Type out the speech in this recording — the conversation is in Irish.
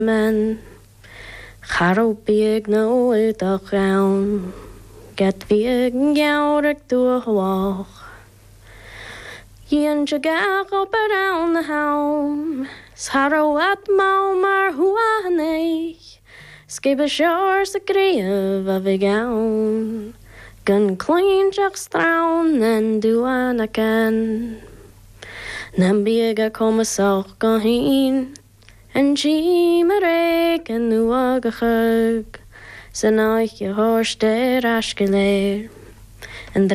men Charo big no ut a round Get big gowrick do a walk Yen jagag up around the home Charo at mar huane Skip a shores a grave of a gown Gun clean jack strawn and do an again Nam big a come soch gohin En chi marek en nu agachug Zijn eich je horst der aschgeleer